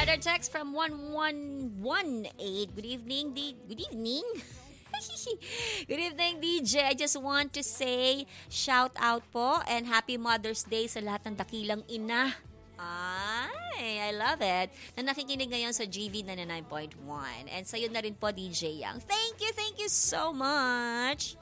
Another text from 1118. Good evening, Good evening. Good evening, DJ. I just want to say shout out po and happy Mother's Day sa lahat ng dakilang ina. Ay, I love it. Na nakikinig ngayon sa GV 99.1. And sa'yo na rin po, DJ Yang. Thank you so much.